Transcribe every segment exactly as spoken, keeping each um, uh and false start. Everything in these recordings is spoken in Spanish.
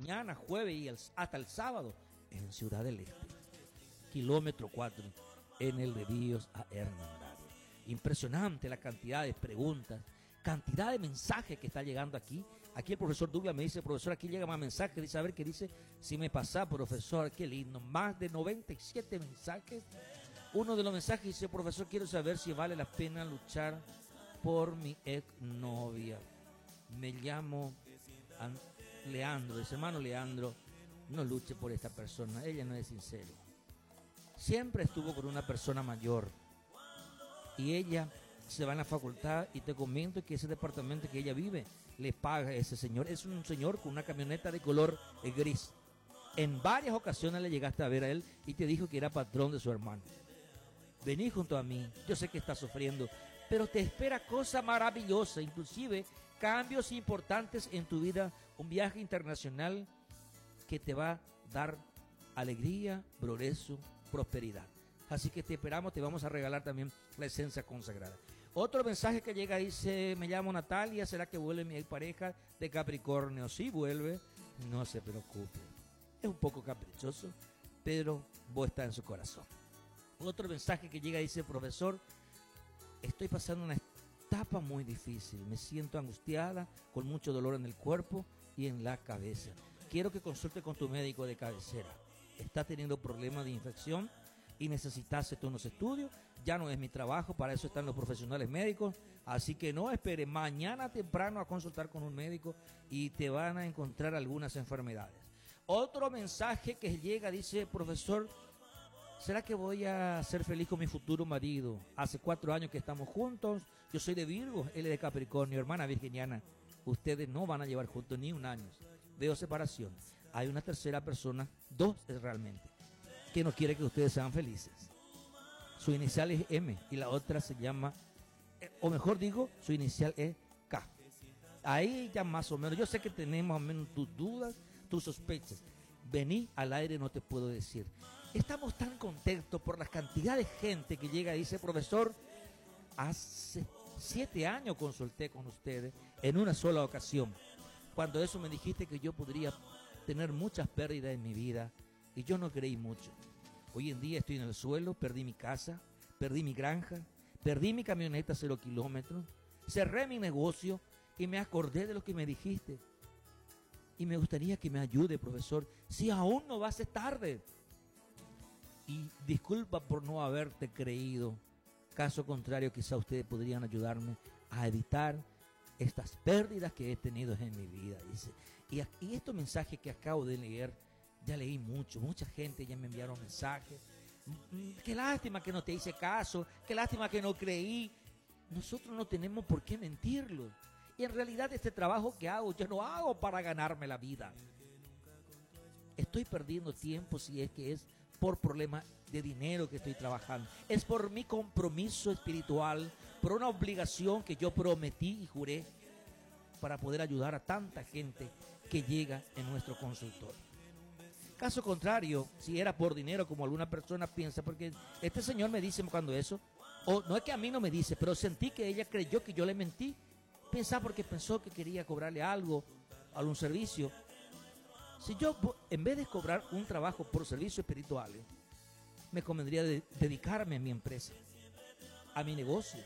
mañana, jueves y el, hasta el sábado en Ciudad del Este. Kilómetro cuatro, en el de Víos a Hernandarias. Impresionante la cantidad de preguntas, cantidad de mensajes que está llegando aquí. Aquí el profesor Douglas me dice, profesor, aquí llega más mensajes. Dice, a ver qué dice, si me pasa, profesor, qué lindo. Más de noventa y siete mensajes. Uno de los mensajes dice, profesor, quiero saber si vale la pena luchar por mi exnovia. Me llamo Leandro, dice, hermano Leandro, no luche por esta persona, ella no es sincera. Siempre estuvo con una persona mayor y ella se va a la facultad y te comento que ese departamento que ella vive le paga a ese señor. Es un señor con una camioneta de color gris. En varias ocasiones le llegaste a ver a él y te dijo que era patrón de su hermano. Vení junto a mí, yo sé que estás sufriendo, pero te espera cosa maravillosa, inclusive cambios importantes en tu vida, un viaje internacional que te va a dar alegría, progreso, prosperidad. Así que te esperamos, te vamos a regalar también la esencia consagrada. Otro mensaje que llega dice, me llamo Natalia, ¿será que vuelve mi pareja de Capricornio? Sí vuelve, no se preocupe. Es un poco caprichoso, pero vos estás en su corazón. Otro mensaje que llega dice, profesor, estoy pasando una etapa muy difícil, me siento angustiada, con mucho dolor en el cuerpo y en la cabeza. Quiero que consulte con tu médico de cabecera. Está teniendo problemas de infección y necesitas hacer unos estudios. Ya no es mi trabajo, para eso están los profesionales médicos. Así que no espere mañana temprano a consultar con un médico y te van a encontrar algunas enfermedades. Otro mensaje que llega dice, profesor, ¿será que voy a ser feliz con mi futuro marido? Hace cuatro años que estamos juntos, yo soy de Virgo, él es de Capricornio, hermana virginiana. Ustedes no van a llevar juntos ni un año. Veo separación. Hay una tercera persona, dos realmente, que no quiere que ustedes sean felices. Su inicial es M y la otra se llama, o mejor digo, su inicial es K. Ahí ya más o menos, yo sé que tenemos más o menos tus dudas, tus sospechas. Vení al aire, no te puedo decir. Estamos tan contentos por la cantidad de gente que llega y dice, profesor, hace siete años consulté con ustedes en una sola ocasión. Cuando eso me dijiste que yo podría tener muchas pérdidas en mi vida y yo no creí mucho. Hoy en día estoy en el suelo, perdí mi casa, perdí mi granja, perdí mi camioneta cero kilómetros, cerré mi negocio y me acordé de lo que me dijiste. Y me gustaría que me ayude, profesor, si aún no va a ser tarde. Y disculpa por no haberte creído. Caso contrario, quizá ustedes podrían ayudarme a evitar estas pérdidas que he tenido en mi vida, dice. Y, y estos mensajes que acabo de leer, ya leí mucho, mucha gente ya me enviaron mensajes. Qué lástima que no te hice caso, qué lástima que no creí. Nosotros no tenemos por qué mentirlo. Y en realidad este trabajo que hago, yo no hago para ganarme la vida. Estoy perdiendo tiempo si es que es por problemas de dinero que estoy trabajando. Es por mi compromiso espiritual, por una obligación que yo prometí y juré para poder ayudar a tanta gente que llega en nuestro consultorio. Caso contrario, si era por dinero como alguna persona piensa, porque este señor me dice cuando eso, o no es que a mí no me dice, pero sentí que ella creyó que yo le mentí. Pensaba porque pensó que quería cobrarle algo, algún servicio. Si yo, en vez de cobrar un trabajo por servicios espirituales, me convendría de dedicarme a mi empresa, a mi negocio.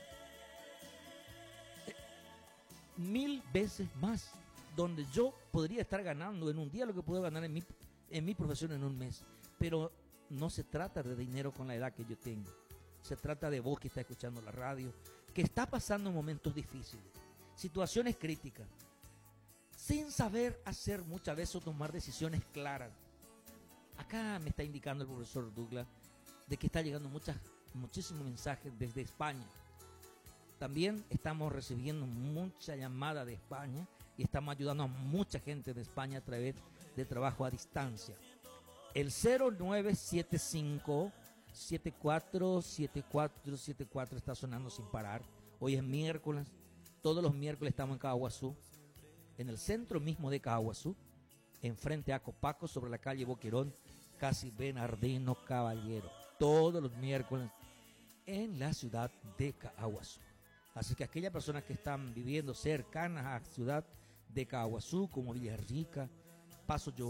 Mil veces más, donde yo podría estar ganando en un día lo que puedo ganar en mi, en mi profesión en un mes. Pero no se trata de dinero con la edad que yo tengo. Se trata de vos que está escuchando la radio, que está pasando momentos difíciles, situaciones críticas, sin saber hacer muchas veces o tomar decisiones claras. Acá me está indicando el profesor Douglas de que está llegando muchas, muchísimos mensajes desde España. También estamos recibiendo mucha llamada de España y estamos ayudando a mucha gente de España a través de trabajo a distancia. El cero nueve siete cinco, siete cuatro siete cuatro siete cuatro está sonando sin parar. Hoy es miércoles. Todos los miércoles estamos en Caguazú, en el centro mismo de Caguazú, enfrente a Copaco, sobre la calle Boquerón, casi Bernardino Caballero. Todos los miércoles en la ciudad de Caguazú. Así que aquellas personas que están viviendo cercanas a la ciudad de Caguazú, como Villarrica, Paso Yo